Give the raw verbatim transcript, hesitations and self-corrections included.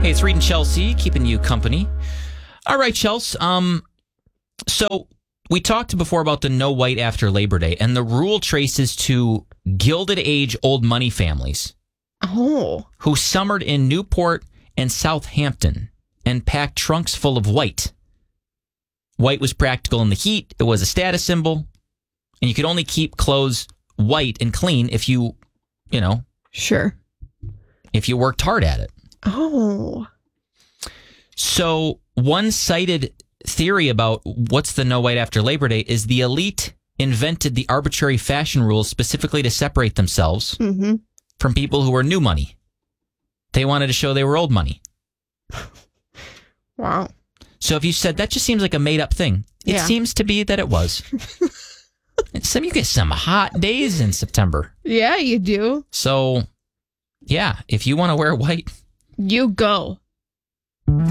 Hey, it's Reed and Chelsea, keeping you company. All right, Chelsea. Um, so we talked before about the no white after Labor Day, and the rule traces to Gilded Age old money families. Oh. Who summered in Newport and Southampton and packed trunks full of white. White was practical in the heat. It was a status symbol. And you could only keep clothes white and clean if you, you know. Sure. If you worked hard at it. Oh. So one cited theory about what's the no white after Labor Day is the elite invented the arbitrary fashion rules specifically to separate themselves mm-hmm. from people who were new money. They wanted to show they were old money. Wow. So if you said that just seems like a made up thing, it yeah. seems to be that it was. Some you get some hot days in September. Yeah, you do. So, yeah, if you want to wear white, you go.